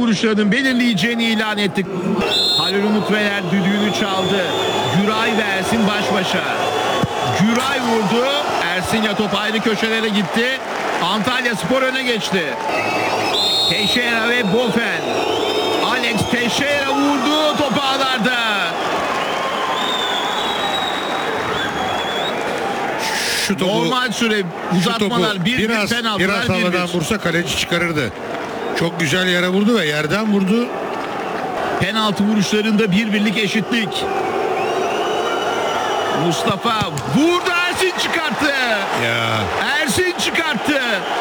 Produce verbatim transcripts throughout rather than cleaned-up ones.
vuruşlarının belirleyeceğini ilan ettik. Halil Umut Veler düdüğünü çaldı. Güray ve Ersin baş başa. Güray vurdu. Ersin'le top ayrı köşelere gitti. Antalya Spor öne geçti. Teixeira ve Bofen. Alex Teixeira vurdu. Top ağlarda. Şu topu, Normal süre uzatmalar. Bir, biraz, bir penaltılar. biraz bir, havadan bir. vursa kaleci çıkarırdı. Çok güzel yere vurdu ve yerden vurdu. Penaltı vuruşlarında bir birlik eşitlik. Mustafa vurdu, Ersin çıkarttı. Ya. Ersin çıkarttı.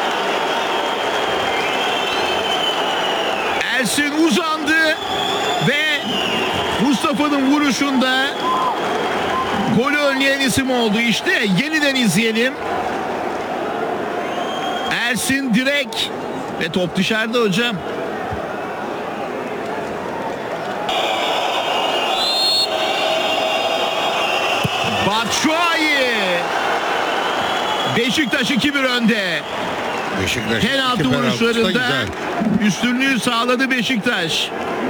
Ersin uzandı ve Mustafa'nın vuruşunda golü önleyen isim oldu. İşte yeniden izleyelim. Ersin direkt ve top dışarıda hocam. Batshuayi. Beşiktaş iki bir önde. Beşiktaş Penaltı vuruşlarında üstünlüğü sağladı Beşiktaş.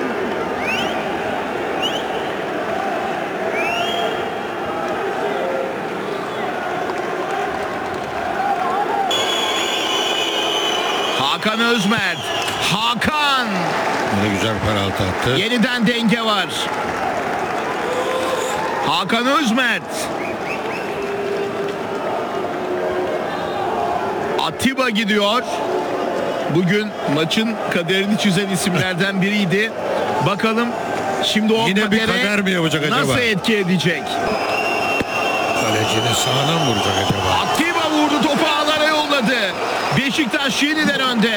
Hakan Özmert. Hakan. Ne güzel penaltı attı. Yeniden denge var. Hakan Özmert. Atiba gidiyor. Bugün maçın kaderini çizen isimlerden biriydi. Bakalım şimdi o Yine bir kadere kader mi yapacak acaba? nasıl etki edecek? Kalecinin sağından vuracak acaba? Atiba vurdu, topu ağlara yolladı. Beşiktaş yeniden önde.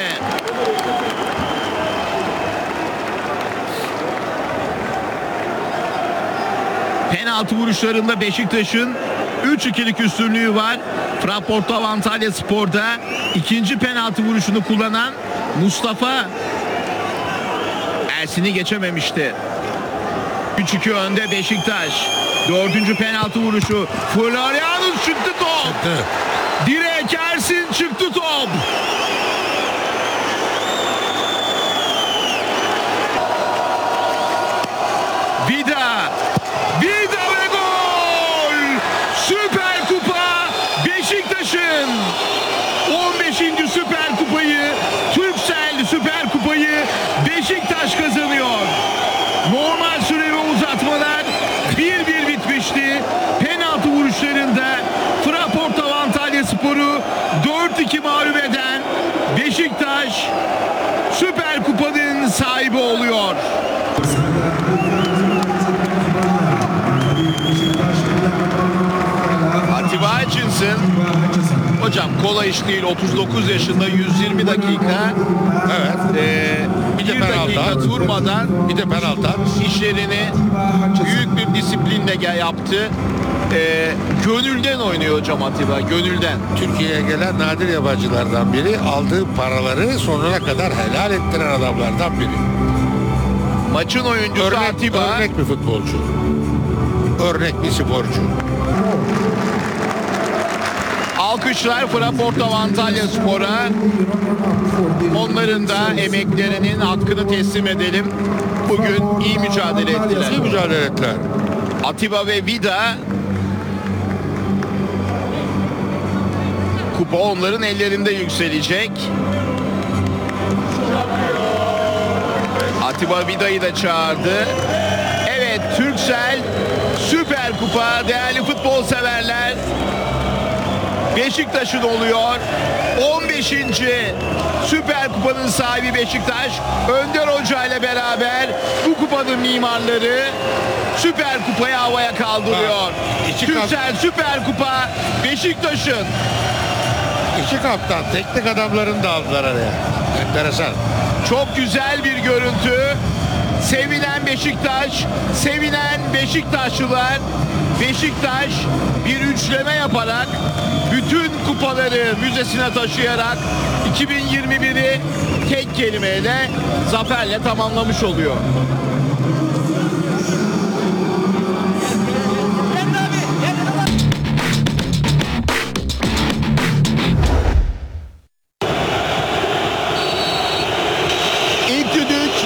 Penaltı vuruşlarında Beşiktaş'ın üç ikilik üstünlüğü var. Fraporto Antalya Spor'da ikinci penaltı vuruşunu kullanan Mustafa Ersin'i geçememişti. üç iki önde Beşiktaş. Dördüncü penaltı vuruşu. Florianus çıktı top. Çıktı. Direk Ersin çıktı top. Vida. Vida ve gol. Süper Kupa Beşiktaş'ın. on beşinci Süper Kupayı, Turkcell Süper Kupayı Beşiktaş kazanıyor. Normal süre ve uzatmalar bir bir bitmişti. Penaltı vuruşlarında Fraporto Antalya Spor'u dört iki mağlup eden Beşiktaş Süper Kupa'nın sahibi oluyor. Atiba Hutchinson. Hocam kolay iş değil, otuz dokuz yaşında, yüz yirmi dakika. Evet. Ee, Bir de bir penaltı dakika at. durmadan Bir de penaltı at. işlerini büyük bir disiplinle gel- yaptı. Ee, gönülden oynuyor hocam Atiba, gönülden. Türkiye'ye gelen nadir yabancılardan biri. Aldığı paraları sonuna kadar helal ettiren adamlardan biri. Maçın oyuncusu Örnek, Atiba. örnek bir futbolcu. Örnek bir sporcu. Alkışlar Fraporto Antalya Spor'a. Onların da emeklerinin hakkını teslim edelim. Bugün iyi mücadele ettiler. İyi mücadele ettiler. Atiba ve Vida. Kupa onların ellerinde yükselecek. Atiba Vida'yı da çağırdı. Evet, Turkcell Süper Kupa, değerli futbol severler. Beşiktaş'ın oluyor. on beşinci Süper Kupa'nın sahibi Beşiktaş. Önder Hoca ile beraber bu kupanın mimarları Süper Kupa'yı havaya kaldırıyor. Turkcell Süper Kupa Beşiktaş'ın. İki kaptan, teknik adamlarını da aldılar araya. Enteresan. Çok güzel bir görüntü. Sevinen Beşiktaş, sevinen Beşiktaşlılar. Beşiktaş bir üçleme yaparak bütün kupaları müzesine taşıyarak iki bin yirmi biri tek kelimeyle zaferle tamamlamış oluyor.